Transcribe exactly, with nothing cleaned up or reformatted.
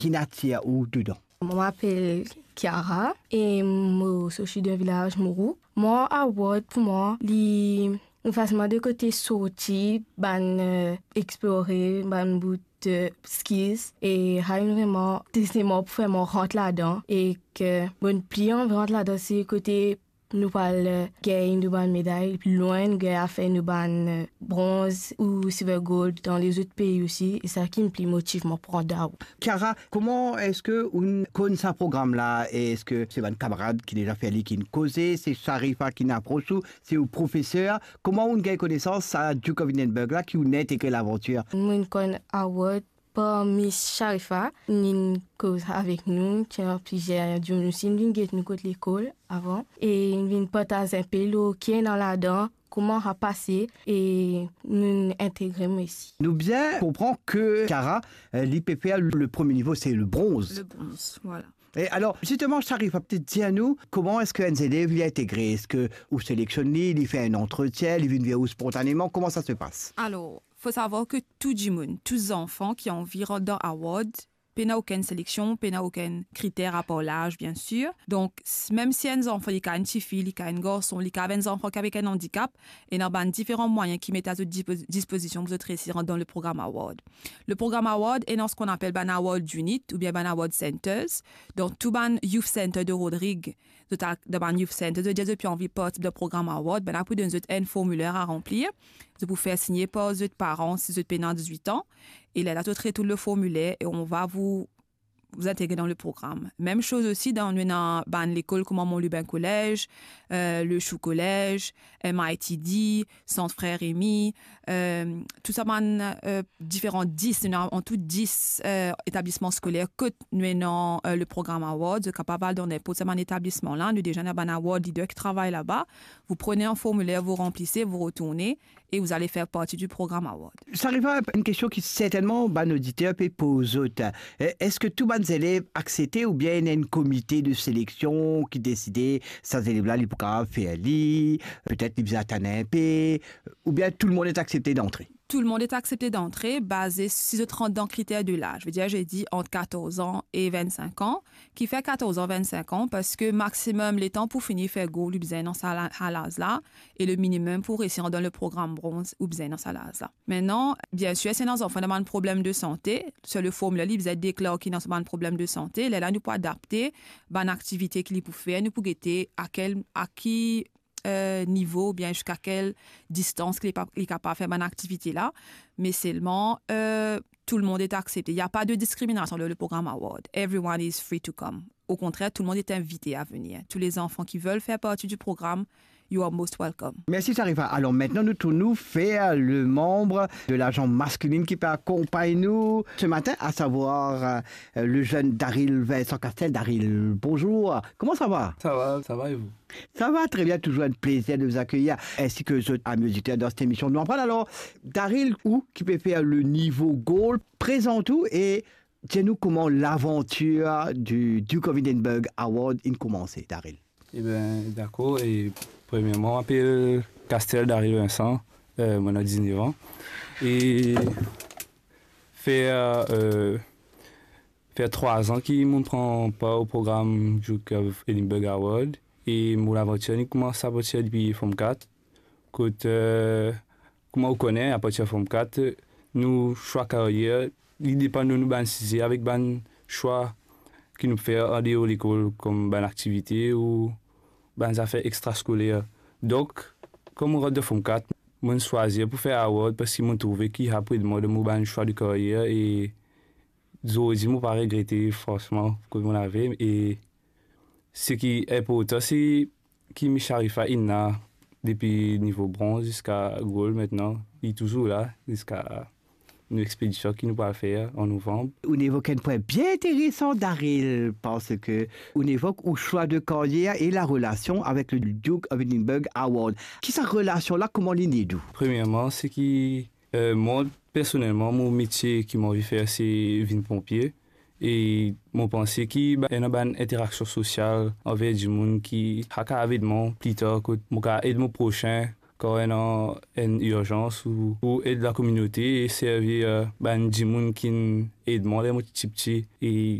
qui n'attire ou dedans? Je m'appelle Kiara et je suis d'un village Mourou. Moi, award pour moi, li facilement de côté sorti, ban euh, explorer, ban bout de skis et hay vraiment décidément pour faire mon rentre là-dedans et que bon pliant rentre là-dedans c'est côté nous parle gagner une bonne médaille plus loin nous à faire une bonne bronze ou silver gold dans les autres pays aussi et ça qui me plie motive mon prendre. Kiara, comment est-ce que on connaît ce programme là? Est-ce que c'est un camarade qui déjà fait qui nous causé, c'est Sharifa qui n'approche ou c'est au professeur? Comment on gagne connaissance à Duke of Edinburgh là qui nous a intégré l'aventure? Mon con award par Miss Sharifa, une cause avec nous, qui a plusieurs jours aussi, nous nous côté l'école avant et nous vient partager un peu l'eau qui est dans la dent, comment a passé et nous intégrer ici. Nous bien comprend que Kiara, l'I P P A, le premier niveau c'est le bronze. Le bronze, voilà. Et alors, justement, Sharifa, peut-être dire à nous, comment est-ce qu'un élève l'y a intégré? Est-ce que vous sélectionnez, il fait un entretien, il vient où spontanément? Comment ça se passe? Alors, il faut savoir que tout le monde, tous les enfants qui ont environ dans Award, il n'y a aucune sélection, il n'y a aucun critère à part l'âge, bien sûr. Donc, même si un enfant, il y a une fille, il y a un garçon, il y a un enfant avec un handicap, il y a différents moyens qui mettent à votre disposition pour réussir dans le programme Award. Le programme Award est dans ce qu'on appelle un Award Unit ou bien un Award Centers. Donc, tout le Youth Center de Rodrigue, de un Youth Center, de dire depuis envie partir du programme Award, ben, après, vous avez un formulaire à remplir. Vous pouvez faire signer par vos parents si vous êtes pendant dix-huit ans. Et là, là, tout tout le formulaire et on va vous vous intégrer dans le programme. Même chose aussi dans, dans, dans l'école comme mon Lubin Collège, euh, le Chou Collège, M I T D, Centre Frère Rémy, euh, tout ça, dans euh, différents dix, en tout dix euh, établissements scolaires que nous avons euh, le programme Award, de capable dans n'importe quel établissement là, nous déjà avons un Award leader qui travaille là-bas. Vous prenez un formulaire, vous remplissez, vous retournez et vous allez faire partie du programme Award. Ça arrive à une question qui certainement ban auditeur peut poser. Est-ce que tout les élèves acceptés ou bien il y a un comité de sélection qui décidait ces élèves-là, ils pourraient faire lire, peut-être ils faisaient attendre un peu, ou bien tout le monde est accepté d'entrer? Tout le monde est accepté d'entrer basé sur ce trente dans critères de l'âge. Je veux dire, j'ai dit entre quatorze ans et vingt-cinq ans, qui fait quatorze ans, vingt-cinq ans, parce que maximum, les temps pour finir faire go, l'ubzen dans sa l'âge là, et le minimum pour réussir dans le programme bronze, ou dans sa l'âge là. Maintenant, bien sûr, c'est dans un fondamental problème de santé. Sur le formulaire, l'ubzen déclare qu'il y a un problème de santé. Là, là, nous pouvons adapter, une activité qu'il peut faire, nous pouvons guetter à quel, à qui, Euh, niveau, bien jusqu'à quelle distance qu'il est capable de faire une activité là, mais seulement euh, tout le monde est accepté. Il n'y a pas de discrimination dans le programme Award. Everyone is free to come. Au contraire, tout le monde est invité à venir. Tous les enfants qui veulent faire partie du programme, you are most welcome. Merci Sharifa. Alors maintenant, nous tournons faire le membre de l'agent masculine qui peut accompagner nous ce matin, à savoir euh, le jeune Daryl Vincent Castel. Daryl, bonjour. Comment ça va? Ça va, ça va et vous? Ça va très bien, toujours un plaisir de vous accueillir, ainsi que les autres amis auditeurs dans cette émission. Nous en parlons alors. Daryl, où qui peut faire le niveau gold, présente-nous et dis-nous comment l'aventure du Duke of Edinburgh Award a commencé, Daryl. Eh bien, d'accord. Et premièrement, je m'appelle Castel Daryl Vincent, euh, moi j'ai dix-neuf ans. Et faire, euh, faire trois ans qu'il ne prend pas au programme Duke of Edinburgh Award. Et mon aventure a commencé à partir depuis Form quatre. Quand, euh, comme on connaît, à partir de Form quatre, nous, choix carrière, il dépend de nous avec un choix qui nous fait en dehors de l'école, comme une activité ou des affaires extrascolaires. Donc, comme on rentre de Form quatre, je choisis pour faire Award parce que je trouve qu'il a pris de moi de mon choix de carrière et je ne pas regretter franchement que je l'avais. Et ce qui est important, c'est que Sharifa Inna, depuis niveau bronze jusqu'à gold maintenant, il est toujours là, jusqu'à une expédition qu'il nous va faire en novembre. On évoque un point bien intéressant, Daryl, parce que on évoque au choix de carrière et la relation avec le Duke of Edinburgh Award. Qui cette relation-là, comment l'est d'où? Premièrement, c'est que euh, moi, personnellement, mon métier qui m'a envie de faire, c'est vin pompier. Et mon pensée qu'il y a une interaction sociale avec du monde qui a avec moi plus tard, que je aide mon prochain quand on a une urgence ou pour aider la communauté et servir euh, ben, du monde qui aide moi les petits petits et